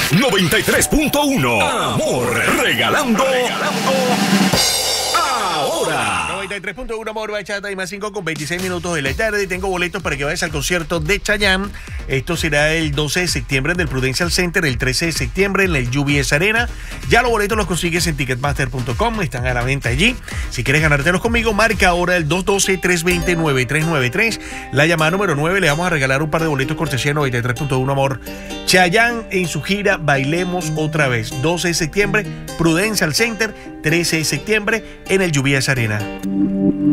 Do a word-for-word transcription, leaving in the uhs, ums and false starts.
noventa y tres punto uno. Amor, regalando. regalando. Ahora. noventa y tres punto uno Amor Bachata y más cinco con veintiséis minutos de la tarde. Tengo boletos para que vayas al concierto de Chayanne. Esto será el doce de septiembre en el Prudential Center, el trece de septiembre en el U B S Arena. Ya los boletos los consigues en ticketmaster punto com, están a la venta allí. Si quieres ganártelos conmigo, marca ahora el dos uno dos, tres dos cero, nueve tres nueve tres. La llamada número nueve, le vamos a regalar un par de boletos cortesía noventa y tres punto uno Amor. Chayanne en su gira Bailemos Otra Vez. doce de septiembre, Prudential Center, trece de septiembre en el U B S Arena.